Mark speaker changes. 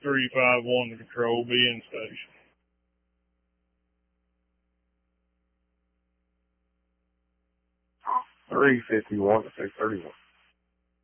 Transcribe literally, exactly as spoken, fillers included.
Speaker 1: three five one to control, be in station.
Speaker 2: three fifty-one to six thirty-one.